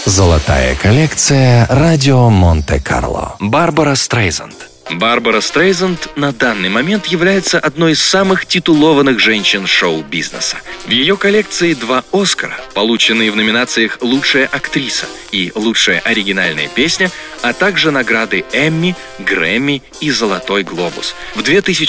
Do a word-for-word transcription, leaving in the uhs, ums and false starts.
Золотая коллекция «Радио Монте-Карло». Барбара Стрейзанд. Барбара Стрейзанд на данный момент является одной из самых титулованных женщин шоу-бизнеса. В ее коллекции два «Оскара», полученные в номинациях «Лучшая актриса» и «Лучшая оригинальная песня», а также награды Эмми, Грэмми и «Золотой глобус». В две тысячи